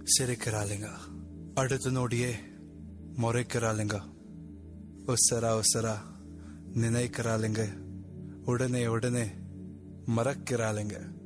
சிரிக்கிறாளுங்க. அடுத்த நொடியே முறைக்கிறாளுங்க. உசரா உசரா நினைக்கிறாளுங்க. உடனே உடனே மறக்கிறாளுங்க.